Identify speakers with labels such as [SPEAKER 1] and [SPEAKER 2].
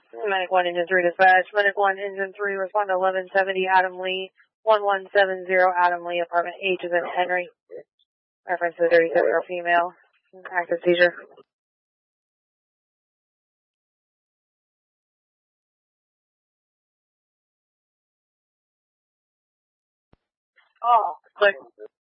[SPEAKER 1] Medic 1, Engine 3 dispatch. Medic 1, Engine 3, respond to 1170 Adam Lee, 1170 Adam Lee, apartment H is in Henry. Reference to the 37-year-old female. Active seizure. Oh, click.